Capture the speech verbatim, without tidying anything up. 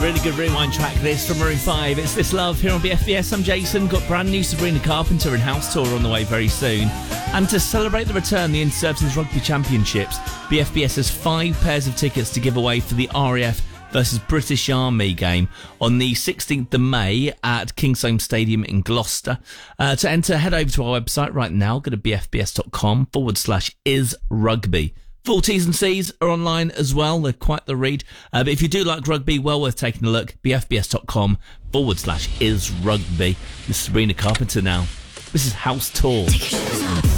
Really good rewind track this from Maroon five. It's This Love here on B F B S. I'm Jason. Got brand new Sabrina Carpenter and House Tour on the way very soon. And to celebrate the return of the Inter-Services Rugby Championships, B F B S has five pairs of tickets to give away for the R A F versus British Army game on the sixteenth of May at Kingsholm Stadium in Gloucester. Uh, to enter, head over to our website right now. Go to bfbs.com forward slash is rugby. Full T's and C's are online as well. They're quite the read. Uh, but if you do like rugby, well worth taking a look. bfbs.com forward slash is rugby. This is Sabrina Carpenter now. This is House Tour.